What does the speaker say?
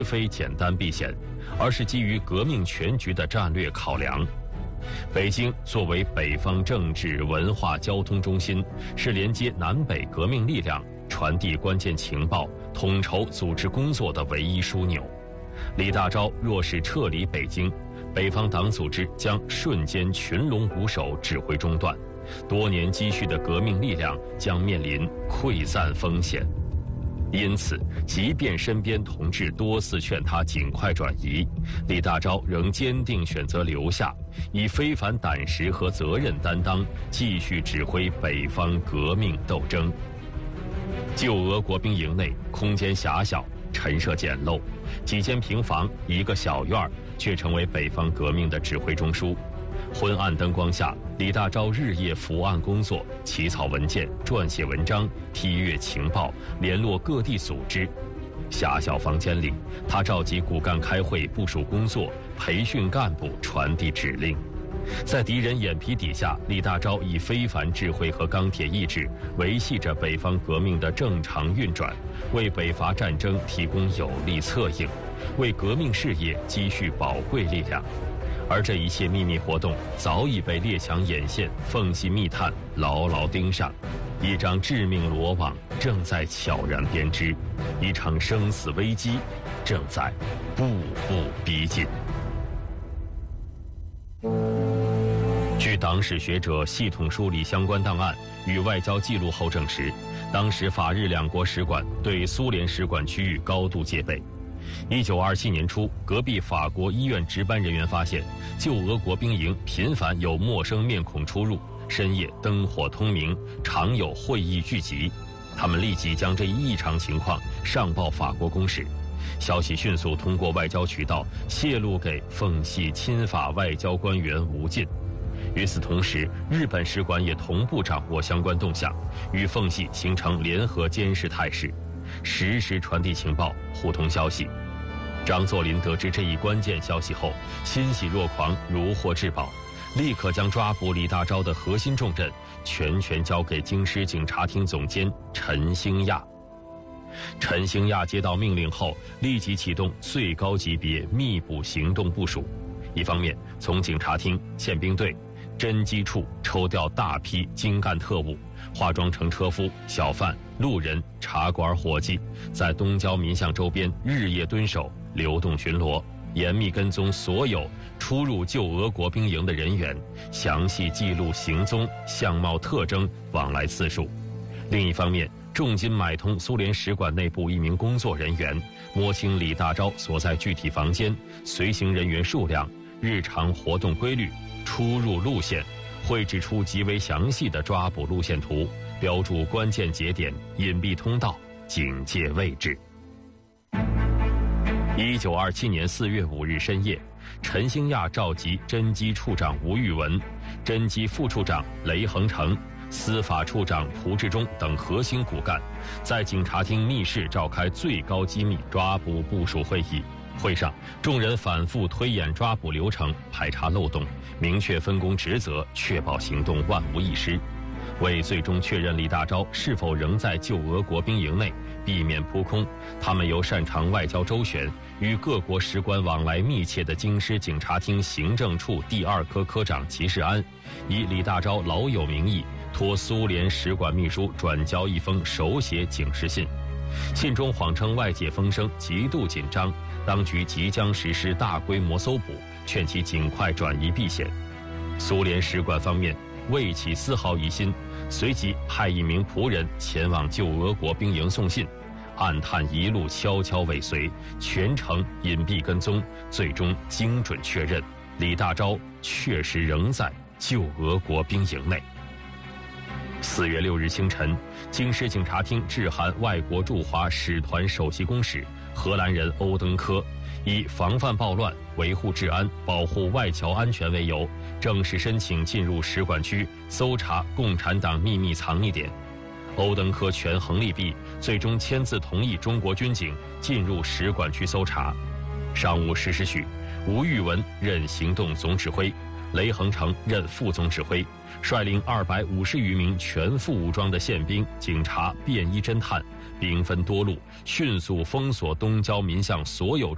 非简单避险，而是基于革命全局的战略考量。北京作为北方政治、文化、交通中心，是连接南北革命力量、传递关键情报、统筹组织工作的唯一枢纽。李大钊若是撤离北京，北方党组织将瞬间群龙无首，指挥中断，多年积蓄的革命力量将面临溃散风险。因此，即便身边同志多次劝他尽快转移，李大钊仍坚定选择留下，以非凡胆识和责任担当，继续指挥北方革命斗争。旧俄国兵营内空间狭小，陈设简陋，几间平房，一个小院儿，却成为北方革命的指挥中枢。昏暗灯光下，李大钊日夜伏案工作，起草文件、撰写文章、批阅情报、联络各地组织。狭小房间里，他召集骨干开会，部署工作，培训干部，传递指令。在敌人眼皮底下，李大钊以非凡智慧和钢铁意志维系着北方革命的正常运转，为北伐战争提供有力策应，为革命事业积蓄宝贵力量。而这一切秘密活动早已被列强眼线、缝隙密探牢牢盯上，一张致命罗网正在悄然编织，一场生死危机正在步步逼近。据党史学者系统梳理相关档案与外交记录后证实，当时法日两国使馆对苏联使馆区域高度戒备。1927年初，隔壁法国医院值班人员发现，旧俄国兵营频繁有陌生面孔出入，深夜灯火通明，常有会议聚集。他们立即将这一异常情况上报法国公使，消息迅速通过外交渠道泄露给奉系亲法外交官员吴进。与此同时，日本使馆也同步掌握相关动向，与奉系形成联合监视态势，实时传递情报，互通消息。张作霖得知这一关键消息后，欣喜若狂，如获至宝，立刻将抓捕李大钊的核心重任全权交给京师警察厅总监陈兴亚。陈兴亚接到命令后，立即启动最高级别密捕行动部署。一方面，从警察厅、宪兵队、侦缉处抽调大批精干特务，化妆成车夫、小贩、路人、茶馆伙计，在东郊民巷周边日夜蹲守，流动巡逻，严密跟踪所有出入旧俄国兵营的人员，详细记录行踪、相貌特征、往来次数。另一方面，重金买通苏联使馆内部一名工作人员，摸清李大钊所在具体房间、随行人员数量、日常活动规律、出入路线，绘制出极为详细的抓捕路线图，标注关键节点、隐蔽通道、警戒位置。1927年4月5日深夜，陈兴亚召集侦缉处长吴玉文、侦缉副处长雷恒成、司法处长蒲志忠等核心骨干，在警察厅密室召开最高机密抓捕部署会议。会上，众人反复推演抓捕流程，排查漏洞，明确分工职责，确保行动万无一失。为最终确认李大钊是否仍在旧俄国兵营内，避免扑空，他们由擅长外交周旋、与各国使馆往来密切的京师警察厅行政处第2科科长齐世安，以李大钊老友名义托苏联使馆秘书转交一封手写警示信，信中谎称外界风声极度紧张，当局即将实施大规模搜捕，劝其尽快转移避险。苏联使馆方面未起丝毫疑心，随即派一名仆人前往旧俄国兵营送信，暗探一路悄悄尾随，全程隐蔽跟踪，最终精准确认李大钊确实仍在旧俄国兵营内。4月6日清晨，京师警察厅致函外国驻华使团首席公使荷兰人欧登科，以防范暴乱、维护治安、保护外侨安全为由，正式申请进入使馆区搜查共产党秘密藏匿点。欧登科权衡利弊，最终签字同意中国军警进入使馆区搜查。上午10时许，吴玉文任行动总指挥，雷恒成任副总指挥，率领250余名全副武装的宪兵、警察、便衣侦探，兵分多路，迅速封锁东郊民巷所有